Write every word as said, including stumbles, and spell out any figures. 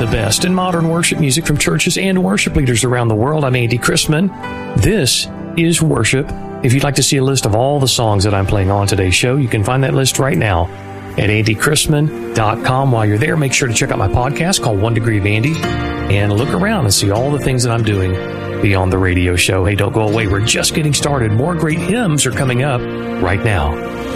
the best in modern worship music from churches and worship leaders around the world. I'm Andy Christman. This is Worship. If you'd like to see a list of all the songs that I'm playing on today's show, you can find that list right now at andy christman dot com. While you're there, make sure to check out my podcast called One Degree of Andy and look around and see all the things that I'm doing beyond the radio show. Hey, don't go away. We're just getting started. More great hymns are coming up right now.